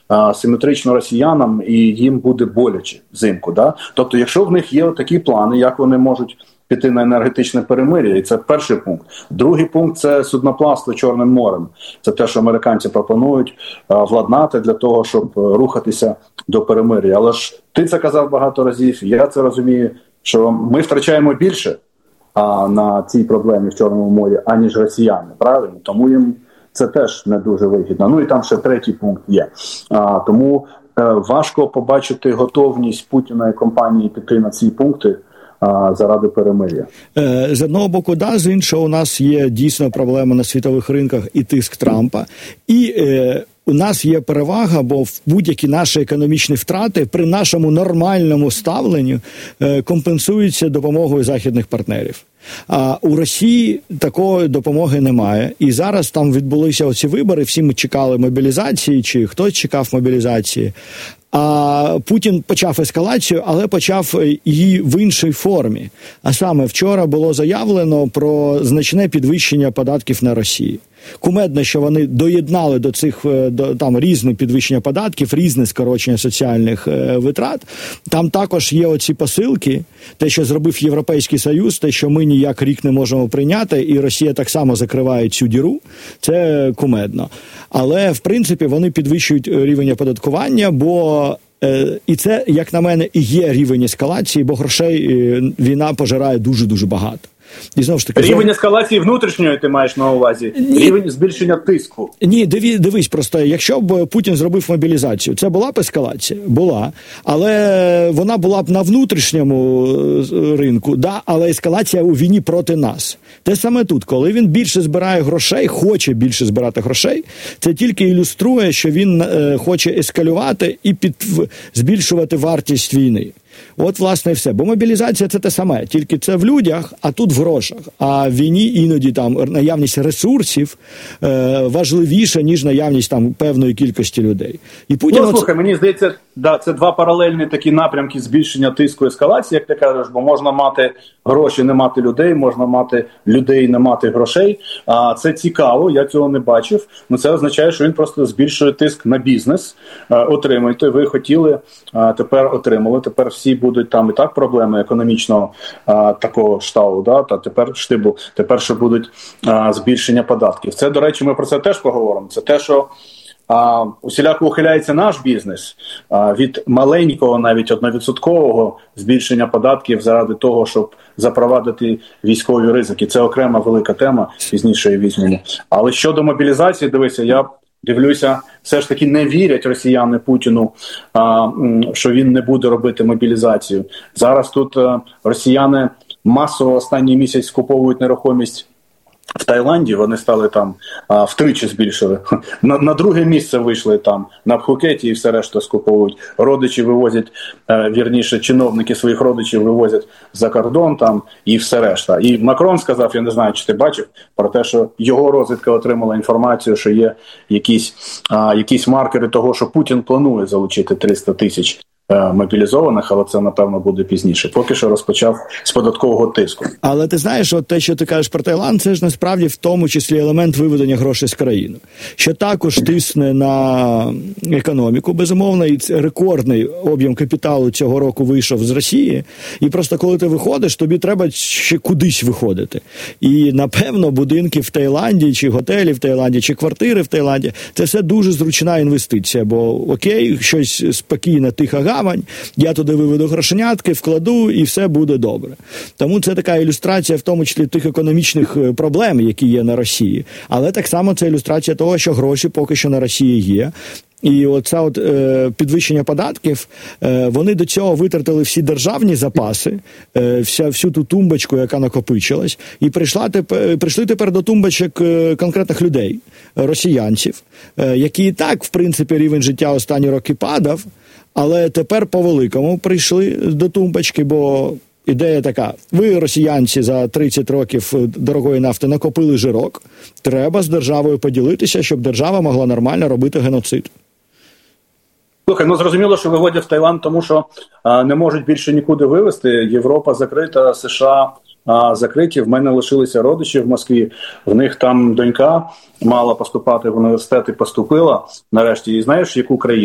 симетрично росіянам, і їм буде боляче взимку. Да? Тобто, якщо в них є такі плани, як вони можуть піти на енергетичне перемир'я, і це перший пункт. Другий пункт – це судноплавство Чорним морем. Це те, що американці пропонують владнати для того, щоб рухатися до перемир'я. Але ж ти це казав багато разів, я це розумію, що ми втрачаємо більше на цій проблемі в Чорному морі, аніж росіяни, правильно? Тому їм це теж не дуже вигідно. Ну і там ще третій пункт є. Тому важко побачити готовність Путіна і компанії піти на ці пункти заради перемир'я. З одного боку, да, з іншого у нас є дійсно проблема на світових ринках і тиск Трампа. І у нас є перевага, бо будь-які наші економічні втрати при нашому нормальному ставленню компенсуються допомогою західних партнерів. А у Росії такої допомоги немає. І зараз там відбулися оці вибори, всі ми чекали мобілізації, чи хтось чекав мобілізації. А Путін почав ескалацію, але почав її в іншій формі. А саме вчора було заявлено про значне підвищення податків на Росію. Кумедно, що вони доєднали до цих там різне підвищення податків, різне скорочення соціальних витрат. Там також є оці посилки, те, що зробив Європейський Союз, те, що ми ніяк рік не можемо прийняти, і Росія так само закриває цю діру. Це кумедно. Але, в принципі, вони підвищують рівень оподаткування, бо і це, як на мене, і є рівень ескалації, бо грошей війна пожирає дуже-дуже багато. І знову ж таки, рівень ескалації внутрішньої ти маєш на увазі? Рівень збільшення тиску? Ні, дивись просто, якщо б Путін зробив мобілізацію, це була б ескалація? Була. Але вона була б на внутрішньому ринку, да, але ескалація у війні проти нас. Те саме тут, коли він більше збирає грошей, хоче більше збирати грошей, це тільки ілюструє, що він хоче ескалювати і збільшувати вартість війни. От, власне, і все. Бо мобілізація – це те саме, тільки це в людях, а тут в грошах. А в війні іноді там наявність ресурсів важливіша, ніж наявність там певної кількості людей. І Путін... Ну, слухай, мені здається, да, це два паралельні такі напрямки збільшення тиску і ескалації, як ти кажеш, бо можна мати гроші, не мати людей, можна мати людей, не мати грошей. Це цікаво, я цього не бачив. Ну, це означає, що він просто збільшує тиск на бізнес. Отримайте, ви хотіли, тепер отримали, тепер всі будуть там і так проблеми економічного такого штабу, да, та тепер що будуть збільшення податків. Це, до речі, ми про це теж поговоримо. Це те, що усіляко ухиляється наш бізнес від маленького, навіть 1% збільшення податків заради того, щоб запровадити військові ризики. Це окрема велика тема, пізніше її візьмемо. Але щодо мобілізації, дивися, я дивлюся, все ж таки не вірять росіяни Путіну, що він не буде робити мобілізацію. Зараз тут росіяни масово останній місяць скуповують нерухомість в Таїланді, вони стали там втричі збільшили. На друге місце вийшли там на Пхукеті і все решта скуповують. Родичі вивозять, вірніше, чиновники своїх родичів вивозять за кордон там і все решта. І Макрон сказав, я не знаю, чи ти бачив, про те, що його розвідка отримала інформацію, що є якісь маркери того, що Путін планує залучити 300 тисяч мобілізованих, але це, напевно, буде пізніше. Поки що розпочав з податкового тиску. Але ти знаєш, от те, що ти кажеш про Таїланд, це ж насправді в тому числі елемент виведення грошей з країни, що також тисне на економіку, безумовно, і рекордний об'єм капіталу цього року вийшов з Росії, і просто коли ти виходиш, тобі треба ще кудись виходити. І, напевно, будинки в Таїланді, чи готелі в Таїланді, чи квартири в Таїланді, це все дуже зручна інвестиція, бо окей, щось спокійне, тиха гавань, я туди виведу грошенятки, вкладу, і все буде добре. Тому це така ілюстрація, в тому числі, тих економічних проблем, які є на Росії. Але так само це ілюстрація того, що гроші поки що на Росії є. І оце підвищення податків, вони до цього витратили всі державні запаси, всю ту тумбочку, яка накопичилась, і прийшли тепер до тумбочок конкретних людей, росіянців, які і так, в принципі, рівень життя останні роки падав, але тепер по-великому прийшли до тумбочки, бо ідея така: ви, росіянці, за 30 років дорогої нафти накопили жирок, треба з державою поділитися, щоб держава могла нормально робити геноцид. Слухай, зрозуміло, що виводять в Таїланд, тому що не можуть більше нікуди вивезти. Європа закрита, США закриті. В мене лишилися родичі в Москві. В них там донька мала поступати в університет і поступила нарешті. І знаєш, яку країну?